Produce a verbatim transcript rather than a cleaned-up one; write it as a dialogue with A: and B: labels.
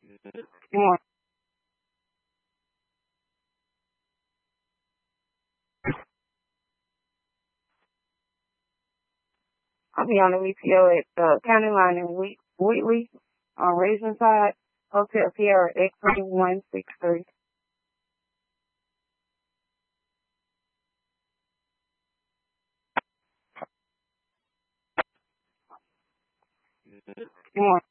A: Good morning. I'll be on the V P O at uh, County Line in Wheat- Wheatley on Raisin Side, Hotel Sierra X one six three. Good morning.